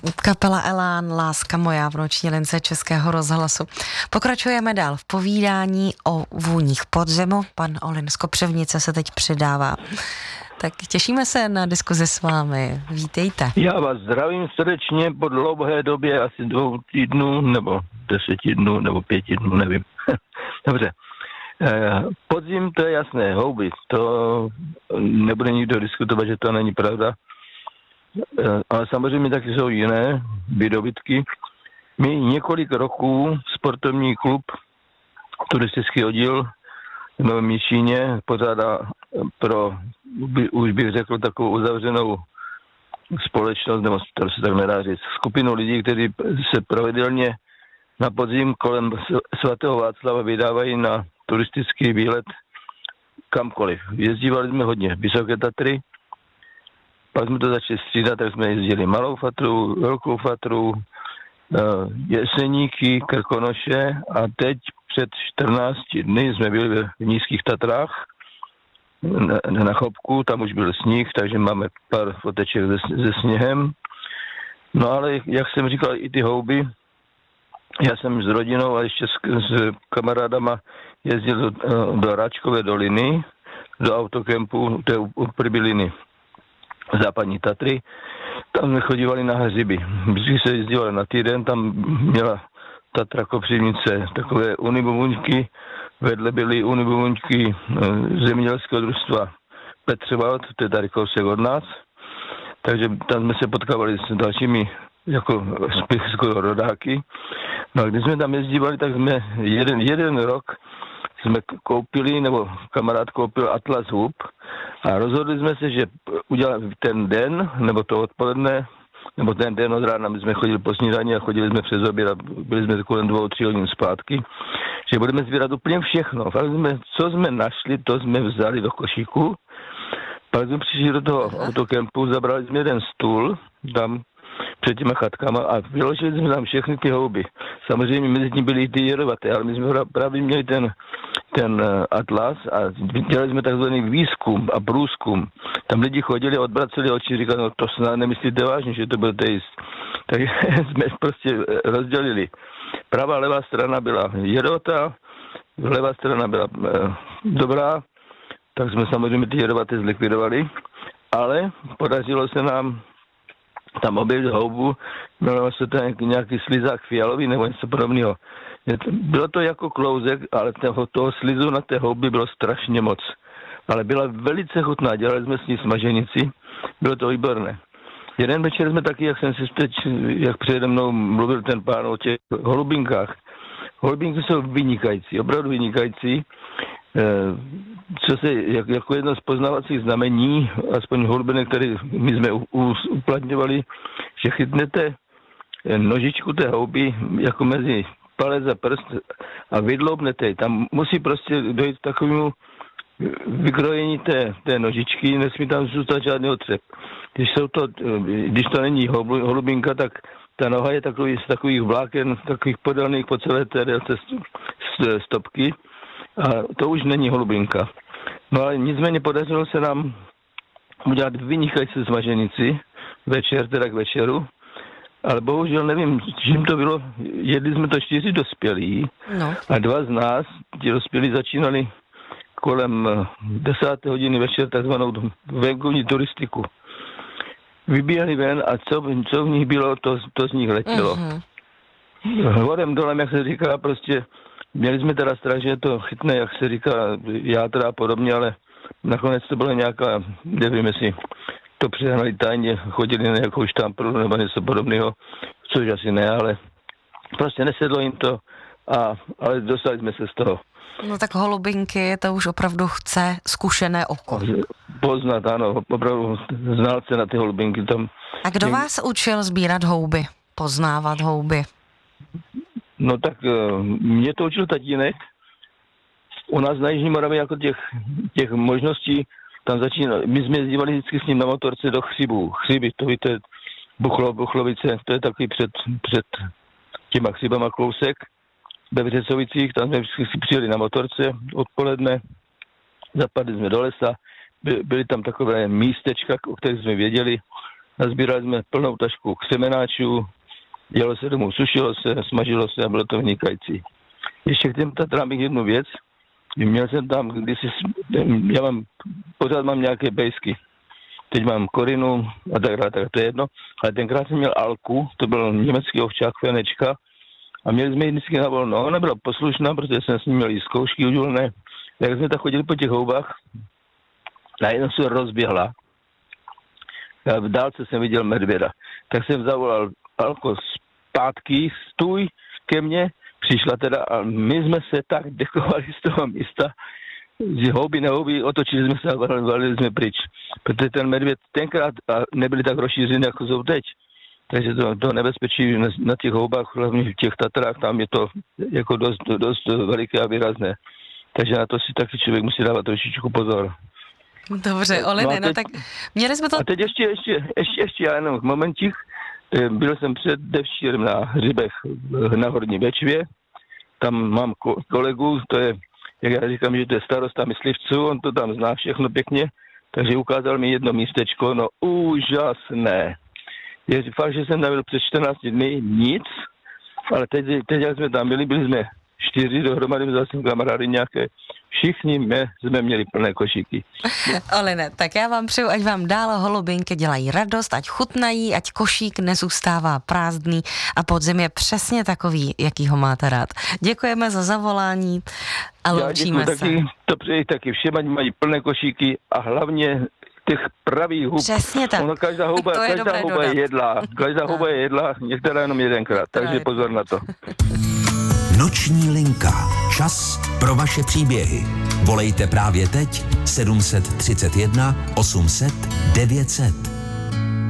Kapela Elán, Láska moja v noční lince Českého rozhlasu. Pokračujeme dál v povídání o vůních podzimu. Pan Olin z Kopřivnice se teď přidává. Tak těšíme se na diskuzi s vámi. Vítejte. Já vás zdravím srdečně po dlouhé době, asi 2 týdnů, nebo 10 dnů, nebo 5 dnů, nevím. Dobře. Podzim, to je jasné, houby. To nebude nikdo diskutovat, že to není pravda. Ale samozřejmě taky jsou jiné výdobytky. My několik roků sportovní klub, turistický oddíl v Novém Jičíně pořádá pro, už bych řekl, takovou uzavřenou společnost, nebo to se tak nedá říct, skupinu lidí, kteří se pravidelně na podzim kolem svatého Václava vydávají na turistický výlet kamkoliv. Jezdívali jsme hodně Vysoké Tatry, pak jsme to začali střídat, tak jsme jezdili Malou Fatru, Velkou Fatru, Jeseníky, Krkonoše a teď před 14 dny jsme byli v Nízkých Tatrách na Chopku, tam už byl sníh, takže máme pár foteček se sněhem. No ale, jak jsem říkal, i ty houby, já jsem s rodinou a ještě s kamarádama jezdil do Ráčkové doliny, do autokempu, to je u Prbiliny, Západní Tatry. Tam jsme chodívali na hřiby. Vždycky se jezdívali na týden, tam měla Tatra Kopřivnice takové unibuňky, vedle byly unibuňky zemědělského družstva Petřevald, to je tady kousek od nás. Takže tam jsme se potkávali s dalšími jako skoro rodáky. No a když jsme tam jezdívali, tak jsme jeden rok jsme koupili, nebo kamarád koupil Atlas hub a rozhodli jsme se, že uděláme ten den, nebo to odpoledne, nebo ten den od rána, my jsme chodili po snídani a chodili jsme přes oběd a byli jsme kolem 2-3 hodin zpátky, že budeme sbírat úplně všechno. Co jsme našli, to jsme vzali do košíku. Pak jsme přišli do toho autokempu, zabrali jsme jeden stůl tam před těma chatkama a vyložili jsme tam všechny ty houby. Samozřejmě mezi tím byly i ty jedovaté, ale my jsme právě měli ten atlas a dělali jsme takzvaný výzkum a průzkum. Tam lidi chodili, odvraceli oči, říkali, no to snad nemyslíte vážně, že to byl teist. Takže jsme prostě rozdělili. Pravá, levá strana byla jedovatá, levá strana byla dobrá, tak jsme samozřejmě ty jedovaté zlikvidovali, ale podařilo se nám tam objevit houbu, jmenovalo se to nějaký slizák fialový nebo něco podobného. Bylo to jako klouzek, ale toho slizu na té houby bylo strašně moc. Ale byla velice chutná, dělali jsme s ní smaženici, bylo to výborné. Jeden večer jsme taky, jak přede mnou mluvil ten pán o těch holubinkách. Holubinky jsou vynikající, opravdu vynikající. Co se jako jedno z poznávacích znamení, aspoň holubinek, které my jsme uplatňovali, že chytnete nožičku té houby jako mezi palec a prst a vydloubnete. Tam musí prostě dojít k takovému vykrojení té nožičky, nesmí tam zůstat žádný otřep. Když to není holubinka, tak ta noha je z takových vláken, takových podélných po celé té délce stopky a to už není holubinka. No ale nicméně podařilo se nám udělat vynikající smaženici večer, teda k večeru, ale bohužel nevím, čím to bylo. Jedli jsme to 4 dospělí a 2 z nás, ti dospělí, začínali kolem 10. hodiny večer takzvanou venkovní turistiku. Vybíjeli ven a co v nich bylo, to z nich letělo. Horem dolem, jak se říká, prostě měli jsme teda strach, že je to chytné, jak se říká, játra a podobně, ale nakonec to bylo nějaká, nevím, jestli to přehnali tajně, chodili na nějakou štampru nebo něco podobného, což asi ne, ale prostě nesedlo jim to, ale dostali jsme se z toho. No tak holubinky, to už opravdu chce zkušené oko. Poznat, ano, opravdu znalce na ty holubinky tam. A kdo vás učil sbírat houby, poznávat houby? No tak mě to učil tatínek. U nás na Jižní Moravě jako těch možností tam začínali. My jsme jezdívali vždycky s ním na motorce do Chřibů. Chřiby, to víte, Buchlovice, to je takový před těma Chřibama kousek. Ve Vřecovicích, tam jsme vždycky přijeli na motorce odpoledne, zapadli jsme do lesa, byly tam takové místečka, o kterých jsme věděli, nazbírali jsme plnou tašku křemenáčů, jelo se domů, sušilo se, smažilo se a bylo to vynikající. Ještě k těm Tatrám bych jednu věc. Měl jsem tam, pořád mám nějaké bejsky. Teď mám korinu a tak dále, tak to je jedno. Ale tenkrát jsem měl Alku, to byl německý ovčák Fenečka a měli jsme ji vždycky na volno. Ona byla poslušná, protože jsem s ní měl i zkoušky udělané. Jak jsme tak chodili po těch houbách, najednou se rozběhla. A v dálce jsem viděl medvěda. Tak jsem zavolal Alko zpátky, stůj ke mně, přišla teda a my jsme se tak dekovali z toho místa, že houby na houby, otočili jsme se a valili jsme pryč. Protože ten medvěd tenkrát nebyli tak rozšířený, jako jsou teď. Takže to nebezpečí na těch houbách, hlavně v těch Tatrách, tam je to jako dost veliké a výrazné. Takže na to si taky člověk musí dávat trošičku pozor. Dobře, Oline, no tak měli jsme to... A teď ještě já jenom momentík. Byl jsem předevčírem na hřibech na Horní Bečvě. Tam mám kolegu, to je, jak já říkám, že to je starosta myslivců, on to tam zná všechno pěkně, takže ukázal mi jedno místečko, no úžasné. Je fakt, že jsem tam byl před 14 dny, nic, ale teď jak jsme tam byli jsme 4 dohromady, zase kamarády nějaké. Všichni jsme měli plné košíky. Oline, tak já vám přeju, ať vám dál holubinky dělají radost, ať chutnají, ať košík nezůstává prázdný a podzim je přesně takový, jaký ho máte rád. Děkujeme za zavolání a loučíme se. Taky, to přeji taky všem, ať mají plné košíky a hlavně těch pravých hub. Přesně tak. Ono, každá houba je jedlá. Každá houba je jedlá, některá jenom jedenkrát, takže pozor na to. Noční linka. Čas pro vaše příběhy. Volejte právě teď 731 800 900.